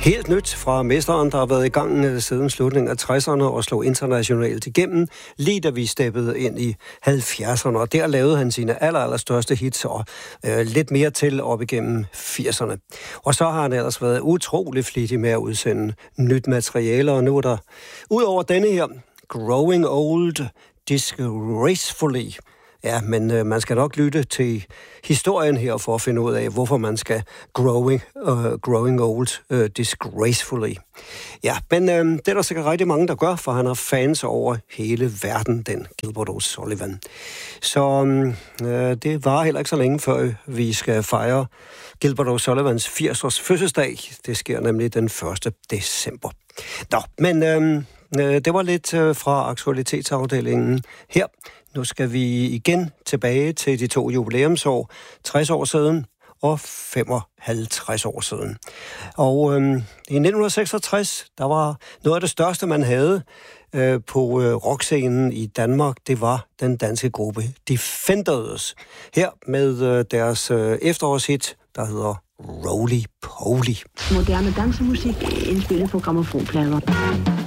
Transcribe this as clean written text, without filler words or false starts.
Helt nyt fra mesteren, der har været i gang siden slutningen af 60'erne og slog internationalt igennem, lige da vi steppede ind i 70'erne. Og der lavede han sine allerstørste hits og lidt mere til op igennem 80'erne. Og så har han ellers været utrolig flittig med at udsende nyt materiale, og nu er der, ud over denne her, Growing Old Disgracefully. Ja, men man skal nok lytte til historien her for at finde ud af, hvorfor man skal growing old disgracefully. Ja, men det er der sikkert rigtig mange, der gør, for han har fans over hele verden, den Gilbert O'Sullivan. Så det varer heller ikke så længe, før vi skal fejre Gilbert O'Sullivans 80-års fødselsdag. Det sker nemlig den 1. december. Nå, men det var lidt fra aktualitetsafdelingen her. Nu skal vi igen tilbage til de to jubilæumsår, 60 år siden og 55 år siden. Og i 1966, der var noget af det største, man havde på rockscenen i Danmark, det var den danske gruppe Defenders. Her med deres efterårshit, der hedder Roly Poly. Moderne dansemusik indspillet på grammofonplader.